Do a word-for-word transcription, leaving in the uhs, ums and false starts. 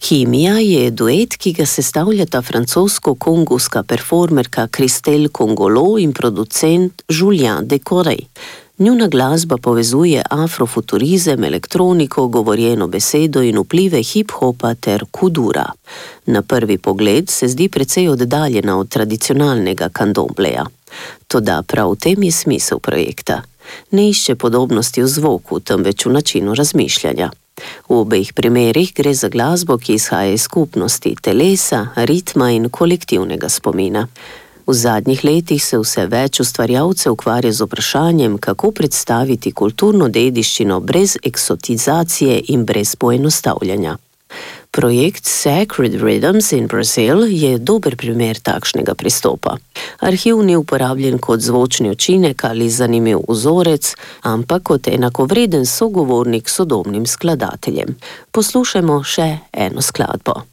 Kimija je duet, ki ga sestavljata francosko-kongovska performerka Christelle Congolo in producent Julien Decoré. Njuna glasba povezuje afrofuturizem, elektroniko, govorjeno besedo in vplive hip-hopa ter kudura. Na prvi pogled se zdi precej oddaljena od tradicionalnega kandombleja. Toda prav v tem je smisel projekta. Ne išče podobnosti v zvoku, temveč v načinu razmišljanja. V obeh primerih gre za glasbo, ki izhaja iz skupnosti, telesa, ritma in kolektivnega spomina. V zadnjih letih se vse več ustvarjalcev ukvarja z vprašanjem, kako predstaviti kulturno dediščino brez eksotizacije in brez poenostavljanja. Projekt Sacred Rhythms in Brazil je dober primer takšnega pristopa. Arhiv ni uporabljen kot zvočni učinek ali zanimiv vzorec, ampak kot enakovreden sogovornik sodobnim skladateljem. Poslušajmo še eno skladbo.